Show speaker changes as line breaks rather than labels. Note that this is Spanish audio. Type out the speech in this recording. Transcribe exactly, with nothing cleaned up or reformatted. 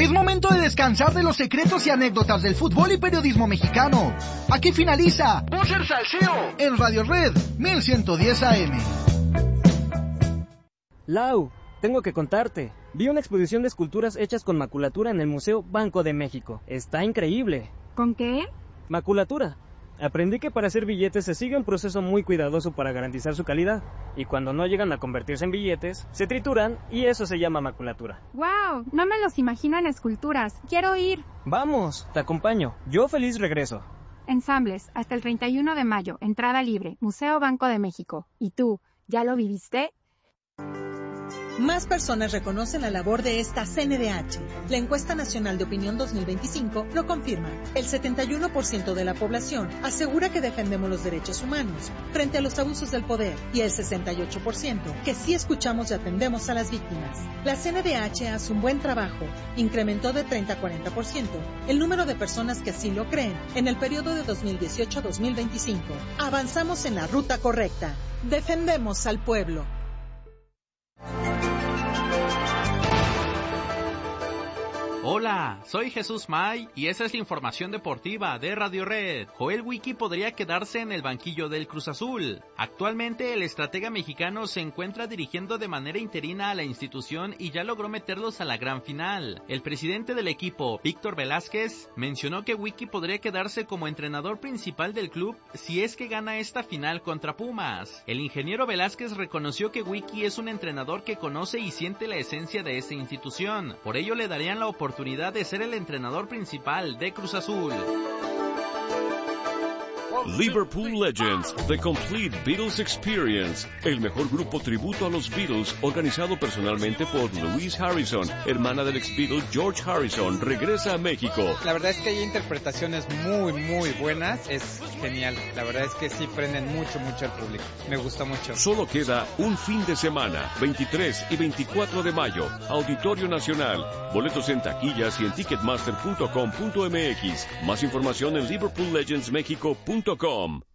Es momento de descansar de los secretos y anécdotas del fútbol y periodismo mexicano. Aquí finaliza Voces Salseo en Radio Red mil ciento diez A M.
Lau, tengo que contarte. Vi una exposición de esculturas hechas con maculatura en el Museo Banco de México. Está increíble.
¿Con qué?
Maculatura. Aprendí que para hacer billetes se sigue un proceso muy cuidadoso para garantizar su calidad. Y cuando no llegan a convertirse en billetes, se trituran y eso se llama maculatura.
¡Wow! No me los imagino en esculturas. Quiero ir.
Vamos, te acompaño. Yo feliz regreso.
Ensambles, hasta el treinta y uno de mayo. Entrada libre. Museo Banco de México. ¿Y tú, ya lo viviste?
Más personas reconocen la labor de esta C N D H. La encuesta nacional de opinión dos mil veinticinco lo confirma. El setenta y uno por ciento de la población asegura que defendemos los derechos humanos frente a los abusos del poder y el sesenta y ocho por ciento que sí escuchamos y atendemos a las víctimas. La C N D H hace un buen trabajo. Incrementó de treinta a cuarenta por ciento el número de personas que así lo creen en el periodo de dos mil dieciocho a dos mil veinticinco. Avanzamos en la ruta correcta. Defendemos al pueblo.
Hola, soy Jesús May y esa es la información deportiva de Radio Red. Joel Wiki podría quedarse en el banquillo del Cruz Azul. Actualmente el estratega mexicano se encuentra dirigiendo de manera interina a la institución y ya logró meterlos a la gran final. El presidente del equipo, Víctor Velázquez, mencionó que Wiki podría quedarse como entrenador principal del club si es que gana esta final contra Pumas. El ingeniero Velázquez reconoció que Wiki es un entrenador que conoce y siente la esencia de esta institución. Por ello le darían la oportunidad oportunidad de ser el entrenador principal de Cruz Azul.
Liverpool Legends, The Complete Beatles Experience, el mejor grupo tributo a los Beatles, organizado personalmente por Louise Harrison, hermana del ex Beatle George Harrison, regresa a México.
La verdad es que hay interpretaciones muy, muy buenas, es genial, la verdad es que sí prenden mucho, mucho al público, me gusta mucho.
Solo queda un fin de semana, veintitrés y veinticuatro de mayo, Auditorio Nacional, boletos en taquillas y en ticketmaster punto com punto m x, más información en liverpool legends mexico punto com.